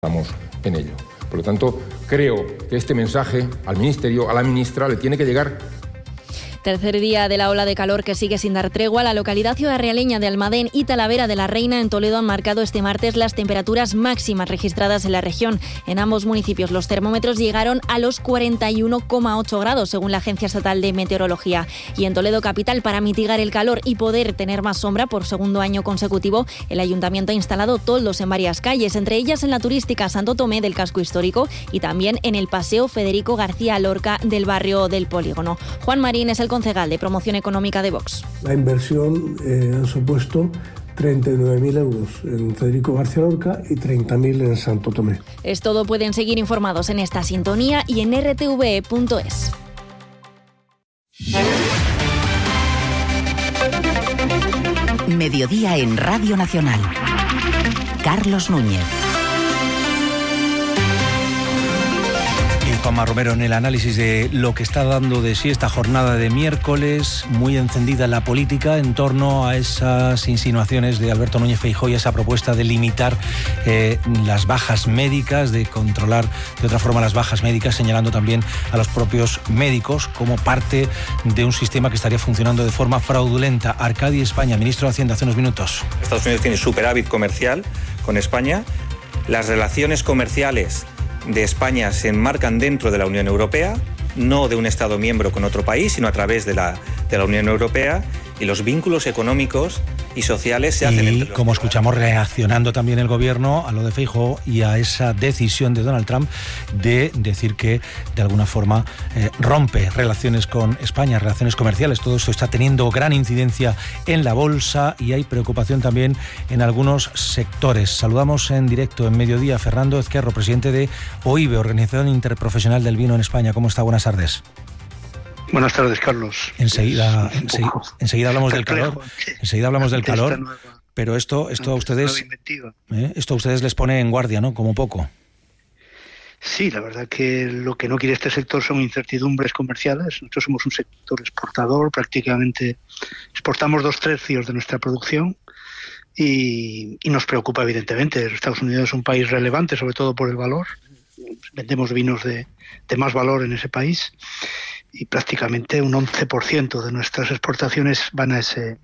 Estamos en ello. Por lo tanto, creo que este mensaje al Ministerio, a la ministra, le tiene que llegar. Tercer día de la ola de calor que sigue sin dar tregua. La localidad ciudadrealeña de Almadén y Talavera de la Reina en Toledo han marcado este martes las temperaturas máximas registradas en la región. En ambos municipios los termómetros llegaron a los 41,8 grados, según la Agencia Estatal de Meteorología. Y en Toledo capital, para mitigar el calor y poder tener más sombra por segundo año consecutivo, el Ayuntamiento ha instalado toldos en varias calles, entre ellas en la turística Santo Tomé del casco histórico y también en el Paseo Federico García Lorca del barrio del Polígono. Juan Marín es el concejal de Promoción Económica de Vox. La inversión ha supuesto 39.000 euros en Federico García Lorca y 30.000 en Santo Tomé. Es todo, pueden seguir informados en esta sintonía y en rtve.es. Mediodía en Radio Nacional. Carlos Núñez. Juanma Romero en el análisis de lo que está dando de sí esta jornada de miércoles, muy encendida la política en torno a esas insinuaciones de Alberto Núñez Feijóo y esa propuesta de limitar las bajas médicas, de controlar de otra forma las bajas médicas, señalando también a los propios médicos como parte de un sistema que estaría funcionando de forma fraudulenta. Arcadi España, ministro de Hacienda, hace unos minutos. Estados Unidos tiene superávit comercial con España. Las relaciones comerciales de España se enmarcan dentro de la Unión Europea, no de un Estado miembro con otro país, sino a través de la Unión Europea, y los vínculos económicos y sociales se hacen entre los... Como escuchamos, reaccionando también el gobierno a lo de Feijóo y a esa decisión de Donald Trump de decir que de alguna forma rompe relaciones con España, relaciones comerciales. Todo esto está teniendo gran incidencia en la bolsa y hay preocupación también en algunos sectores. Saludamos en directo en Mediodía a Fernando Ezquerro, presidente de OIBE, Organización Interprofesional del Vino en España. ¿Cómo está? Buenas tardes. Buenas tardes, Carlos. Enseguida hablamos del calor. Enseguida hablamos del calor. Pero esto a ustedes les pone en guardia, ¿no? Como poco. Sí, la verdad que lo que no quiere este sector son incertidumbres comerciales. Nosotros somos un sector exportador, prácticamente exportamos 2/3 de nuestra producción y nos preocupa evidentemente. Estados Unidos es un país relevante, sobre todo por el valor. Vendemos vinos de más valor en ese país. Y prácticamente un 11% de nuestras exportaciones van a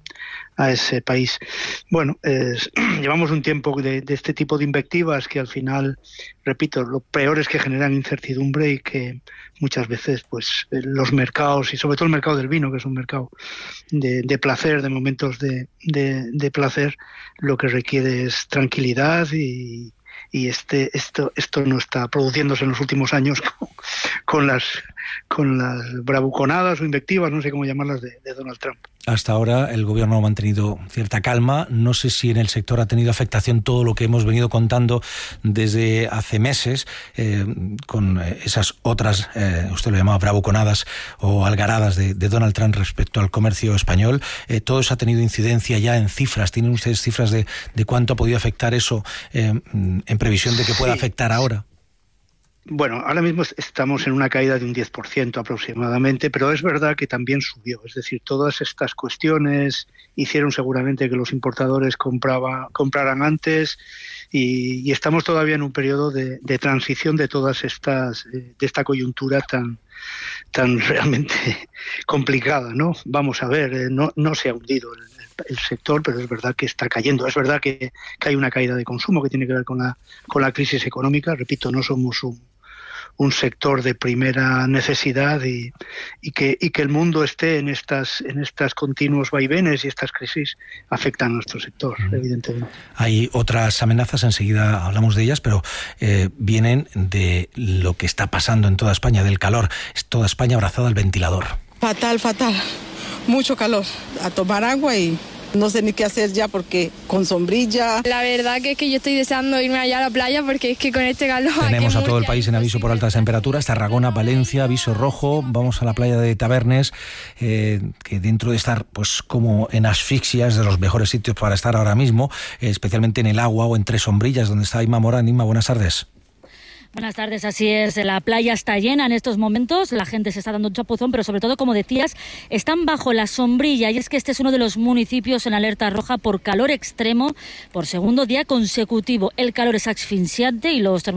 ese país. Bueno, llevamos un tiempo de este tipo de invectivas que al final, repito, lo peor es que generan incertidumbre y que muchas veces pues los mercados, y sobre todo el mercado del vino, que es un mercado de placer, de momentos de placer, lo que requiere es tranquilidad y esto no está produciéndose en los últimos años con las bravuconadas o invectivas, no sé cómo llamarlas, de Donald Trump. Hasta ahora el gobierno ha mantenido cierta calma. No sé si en el sector ha tenido afectación todo lo que hemos venido contando desde hace meses, con esas otras, usted lo llamaba bravuconadas o algaradas de Donald Trump respecto al comercio español. Todo eso ha tenido incidencia ya en cifras. ¿Tienen ustedes cifras de cuánto ha podido afectar eso en previsión de que pueda afectar ahora? Bueno, ahora mismo estamos en una caída de un 10% aproximadamente, pero es verdad que también subió. Es decir, todas estas cuestiones hicieron seguramente que los importadores compraran antes y estamos todavía en un periodo de transición de todas estas, de esta coyuntura tan realmente complicada, ¿no? Vamos a ver, no se ha hundido el sector, pero es verdad que está cayendo. Es verdad que hay una caída de consumo que tiene que ver con la crisis económica. Repito, no somos un sector de primera necesidad y que el mundo esté en estas continuos vaivenes y estas crisis afectan a nuestro sector, evidentemente. Hay otras amenazas, enseguida hablamos de ellas, pero vienen de lo que está pasando en toda España, del calor. Es toda España abrazada al ventilador. Fatal. Mucho calor. A tomar agua y no sé ni qué hacer ya porque con sombrilla. La verdad que es que yo estoy deseando irme allá a la playa porque es que con este calor... Tenemos a todo el país en aviso por altas temperaturas. Tarragona, Valencia, aviso rojo. Vamos a la playa de Tabernes, que dentro de estar pues como en asfixia es de los mejores sitios para estar ahora mismo, especialmente en el agua o entre sombrillas, donde está Inma Morán. Inma, buenas tardes. Buenas tardes, así es. La playa está llena en estos momentos, la gente se está dando un chapuzón, pero sobre todo, como decías, están bajo la sombrilla. Y es que este es uno de los municipios en alerta roja por calor extremo por segundo día consecutivo. El calor es asfixiante y los